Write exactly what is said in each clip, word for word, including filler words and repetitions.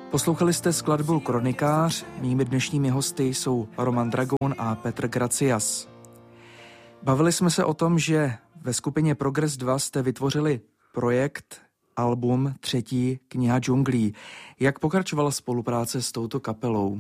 Poslouchali jste skladbu Kronikář, mými dnešními hosty jsou Roman Dragoun a Petr Gracias. Bavili jsme se o tom, že ve skupině Progress dva jste vytvořili projekt, album Třetí kniha džunglí. Jak pokračovala spolupráce s touto kapelou?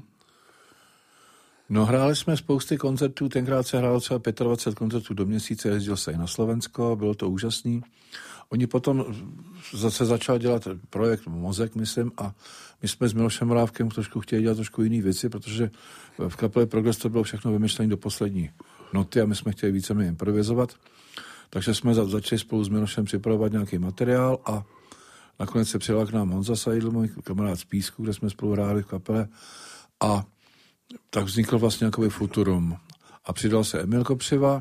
No, hráli jsme spousty koncertů, tenkrát se hrálo třeba dvacet pět koncertů do měsíce, jezdil se i na Slovensko, bylo to úžasný. Oni potom zase začali dělat projekt Mozek, myslím, a my jsme s Milošem Mrávkem trošku chtěli dělat trošku jiný věci, protože v kapele Progress to bylo všechno vymyšlené do poslední noty a my jsme chtěli víceméně improvizovat. Takže jsme začali spolu s Milošem připravovat nějaký materiál a nakonec se přijel k nám Honza Seidl, můj kamarád z Písku, kde jsme spolu hráli v kapele, a tak vznikl vlastně nějaký Futurum. A přidal se Emil Kopřiva,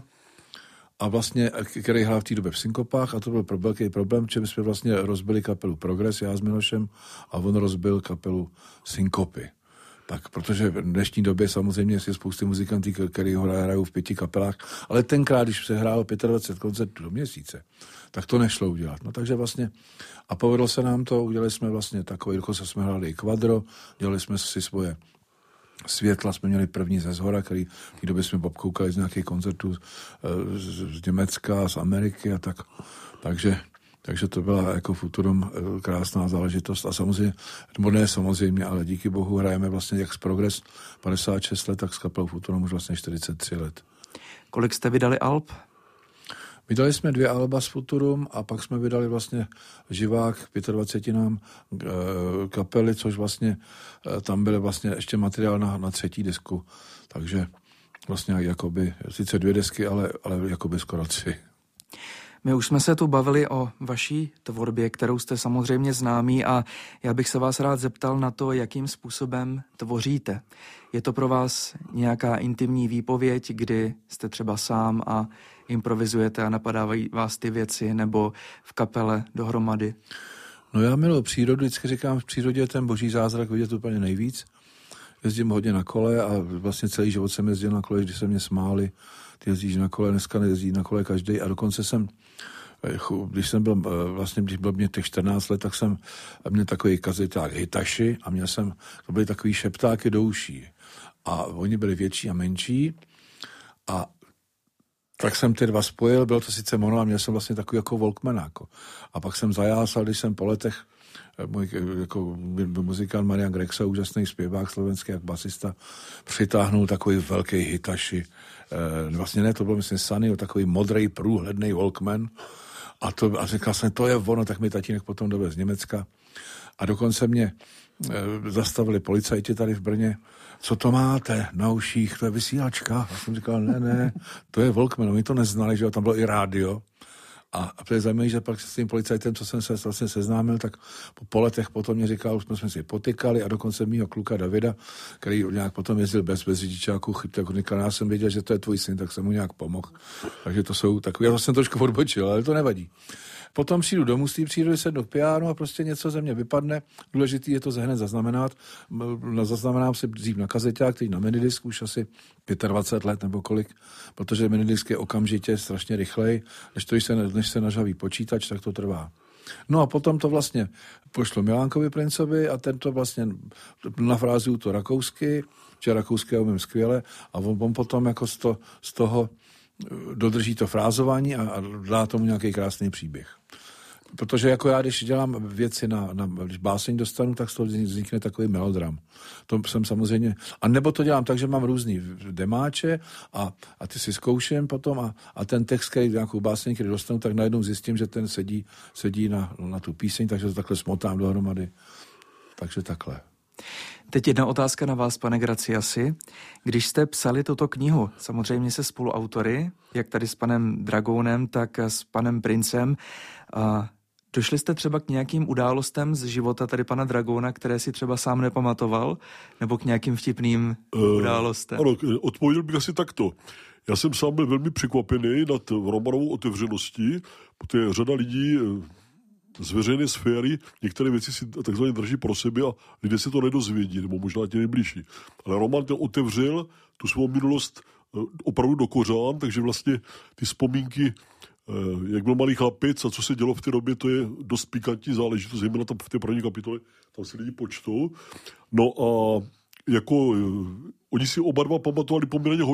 a vlastně, který hrál v té době v Synkopách, a to byl velký problém, že my jsme vlastně rozbili kapelu Progress, já s Milošem, a on rozbil kapelu Synkopy. Tak, protože v dnešní době samozřejmě je spousty muzikantů, který ho hrajou v pěti kapelách, ale tenkrát, když se hrálo dvacet pět koncertů do měsíce, tak to nešlo udělat. No takže vlastně, a povedlo se nám to, udělali jsme vlastně takový, dokonce jsme hráli i kvadro, dělali jsme si svoje světla, jsme měli první ze Zhora, který v té době jsme obkoukali z nějakých koncertů z, z Německa, z Ameriky a tak. Takže, takže to byla jako Futurum krásná záležitost a samozřejmě, nebo ne samozřejmě, ale díky bohu hrajeme vlastně jak z Progress padesát šest let, tak s kapelou Futurum už vlastně čtyřicet tři let. Kolik jste vydali alb? Vydali jsme dvě alba s Futurum a pak jsme vydali vlastně živák dvacetipětinám kapely, což vlastně tam byl vlastně ještě materiál na, na třetí disku. Takže vlastně jakoby, sice dvě desky, ale, ale jakoby skoro tři. My už jsme se tu bavili o vaší tvorbě, kterou jste samozřejmě známí, a já bych se vás rád zeptal na to, jakým způsobem tvoříte. Je to pro vás nějaká intimní výpověď, kdy jste třeba sám a improvizujete a napadávají vás ty věci, nebo v kapele dohromady? No já miluji přírodu, vždycky říkám, v přírodě je ten boží zázrak vidět úplně nejvíc. Jezdím hodně na kole a vlastně celý život jsem jezdil na kole, když se mě smáli. Ty jezdíš na kole, dneska nejezdí na kole každý, a dokonce jsem, když jsem byl, vlastně když byl mě těch čtrnáct let, tak jsem měl takový kazeták Hitachi a měl jsem, to byly takový šeptáky do uší. A oni byli větší a menší a tak jsem ty dva spojil, bylo to sice mono a měl jsem vlastně takový jako Walkman. Jako. A pak jsem zajásal, když jsem po letech, můj jako muzikant Marian Grexa, úžasný zpěvák slovenský, jak basista, přitáhnul takový velký Hitachi. E, vlastně ne, to bylo myslím Sunny, takový modrý průhledný Walkman. A, to, a říkal jsem, to je ono, tak mi tatínek potom dovez z Německa. A dokonce mě e, zastavili policajti tady v Brně. Co to máte na uších? To je vysílačka. A jsem říkal, ne, ne, to je Walkman. Oni to neznali, že jo, tam bylo i rádio. A, a to je zajímavé, že pak s tím policajtem, co jsem se vlastně seznámil, tak po, po letech potom mě říkal, už jsme si potykali, a dokonce mýho kluka Davida, který nějak potom jezdil bez, bez řidičáku, chyb, říkal, já jsem věděl, že to je tvůj syn, tak jsem mu nějak pomohl. Takže to jsou takové, já jsem trošku odbočil, ale to nevadí. Potom přijdu domů z té přírody, sednu k pianu a prostě něco ze mě vypadne. Důležitý je to hned zaznamenat. Zaznamenám si dřív na kazeťák, teď na minidisk už asi dvacet pět let nebo kolik, protože minidisk je okamžitě strašně rychlej. Než, to, se, než se nažaví počítač, tak to trvá. No a potom to vlastně pošlo Milánkovi Princovi a ten to vlastně nafrázují to rakousky, že rakouské umím skvěle, a on, on potom jako z, to, z toho dodrží to frázování a, a dá tomu nějaký krásný příběh. Protože jako já, když dělám věci na, na když báseň dostanu, tak z toho vznikne takový melodram. To jsem samozřejmě, a nebo to dělám tak, že mám různý demáče a, a ty si zkouším potom a, a ten text, který nějakou báseň, který dostanu, tak najednou zjistím, že ten sedí, sedí na, na tu píseň, takže to takhle smotám dohromady. Takže takhle. Teď jedna otázka na vás, pane Graciasi. Když jste psali tuto knihu, samozřejmě se spoluautory, jak tady s panem Dragounem, tak s panem Princem, a došli jste třeba k nějakým událostem z života tady pana Dragouna, které si třeba sám nepamatoval, nebo k nějakým vtipným uh, událostem? Ano, odpověděl bych asi takto. Já jsem sám byl velmi překvapený nad Romanovou otevřeností, protože řada lidí z veřejné sféry některé věci si takzvaně drží pro sebe a lidé se to nedozvědí, nebo možná ti nejbližší. Ale Roman ten otevřel tu svou minulost opravdu do kořán, takže vlastně ty vzpomínky jak byl malý chlapic a co se dělo v té době, to je dost pikantní záležitost, zejména tam v té první kapitole, tam si lidi počtou. No a jako oni si oba dva pamatovali poměrně hodně